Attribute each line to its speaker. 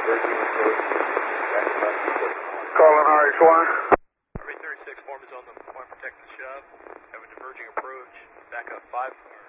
Speaker 1: Calling RH1.
Speaker 2: RV 36, form is on the point protecting shove. Have a diverging approach. Back up 5.